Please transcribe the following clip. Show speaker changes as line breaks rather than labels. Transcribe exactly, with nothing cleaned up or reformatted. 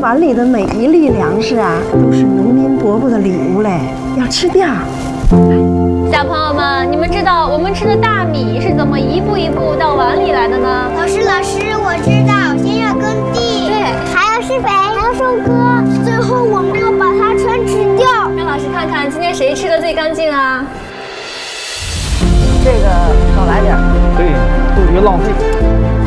碗里的每一粒粮食啊，都是农民伯伯的礼物嘞，要吃掉。
小朋友们，你们知道我们吃的大米是怎么一步一步到碗里来的呢？
老师，老师，我知道，先要耕地，
对，
还要施肥，还要收割，最后我们要把它全吃掉。
让老师看看今天谁吃的最干净啊？
这个少来点，
对，特别浪费。